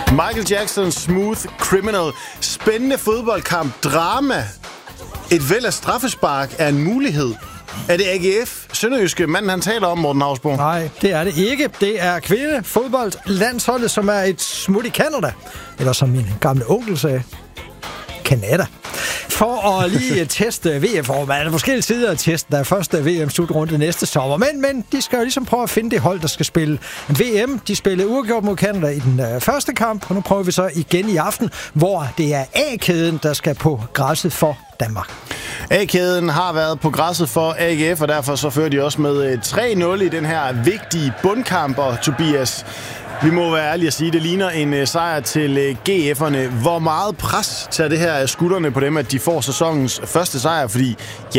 Michael Jackson, Smooth Criminal. Spændende fodboldkamp. Drama. Et væld af straffespark er en mulighed. Er det AGF, Sønderjyske, manden han taler om, Morten Hausbo? Nej, det er det ikke. Det er kvindefodboldlandsholdet, som er et smut i Canada. Eller som min gamle onkel sagde, Canada. For at lige teste VM, for man er forskellige sider af testen. Der er første VM-slutrunde næste sommer. Men de skal jo ligesom prøve at finde det hold, der skal spille VM. De spillede uafgjort mod Canada i den første kamp, og nu prøver vi så igen i aften, hvor det er A-kæden, der skal på græsset for Danmark. A-kæden har været på græsset for AGF, og derfor så fører de også med 3-0 i den her vigtige bundkamp. Og Tobias, vi må være ærlige at sige, det ligner en sejr til GF'erne. Hvor meget pres tager det her af skuldrene på dem, at de får sæsonens første sejr? Fordi